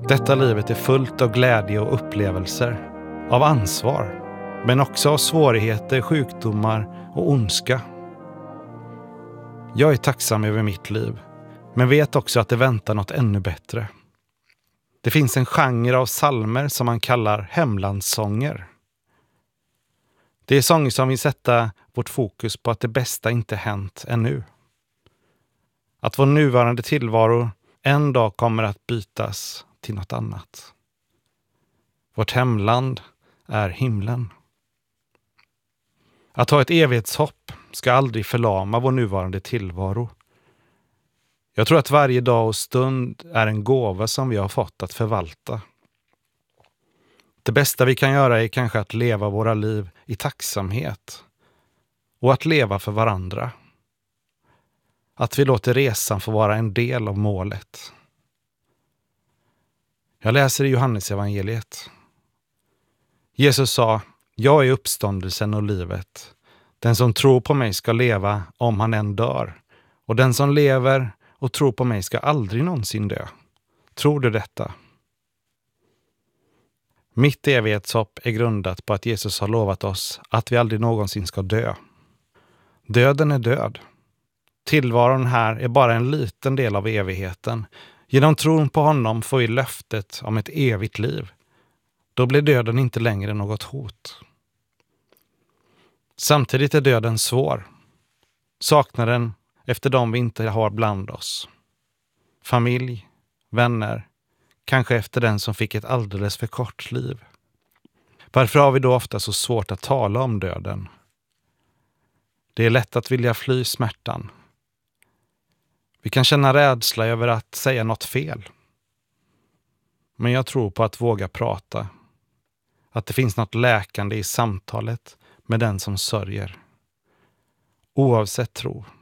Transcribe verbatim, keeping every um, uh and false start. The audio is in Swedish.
Detta livet är fullt av glädje och upplevelser, av ansvar, men också av svårigheter, sjukdomar och ondska. Jag är tacksam över mitt liv, men vet också att det väntar något ännu bättre. Det finns en genre av psalmer som man kallar hemlandssånger. Det är sånger som vill sätta vårt fokus på att det bästa inte hänt ännu. Att vår nuvarande tillvaro en dag kommer att bytas till något annat. Vårt hemland är himlen. Att ha ett evighetshopp ska aldrig förlama vår nuvarande tillvaro. Jag tror att varje dag och stund är en gåva som vi har fått att förvalta. Det bästa vi kan göra är kanske att leva våra liv i tacksamhet och att leva för varandra. Att vi låter resan få vara en del av målet. Jag läser i Johannes evangeliet. Jesus sa: "Jag är uppståndelsen och livet. Den som tror på mig ska leva om han än dör. Och den som lever och tror på mig ska aldrig någonsin dö. Tror du detta?" Mitt evighetshopp är grundat på att Jesus har lovat oss att vi aldrig någonsin ska dö. Döden är död. Tillvaron här är bara en liten del av evigheten. Genom tron på honom får vi löftet om ett evigt liv. Då blir döden inte längre något hot. Samtidigt är döden svår. Saknaden efter dem vi inte har bland oss. Familj, vänner, kanske efter den som fick ett alldeles för kort liv. Varför har vi då ofta så svårt att tala om döden? Det är lätt att vilja fly smärtan. Vi kan känna rädsla över att säga något fel. Men jag tror på att våga prata. Att det finns något läkande i samtalet med den som sörjer. Oavsett tro.